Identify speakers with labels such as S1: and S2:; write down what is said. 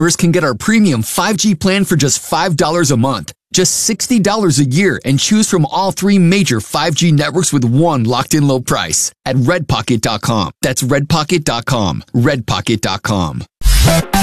S1: can get our premium 5G plan for just $5 a month. Just $60 a year and choose from all 3 major 5G networks with one locked-in low price at redpocket.com. That's redpocket.com. redpocket.com.